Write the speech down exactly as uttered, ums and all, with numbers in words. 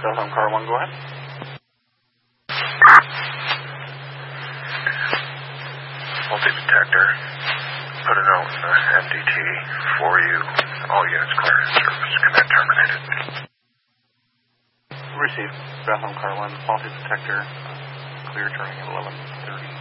Bethlehem Car one, go ahead. Multi-detector. Put a note in the M D T for you. All units clear in service. Command terminated. Received. Bethlehem Car one, faulty detector. Clear turning at eleven thirty.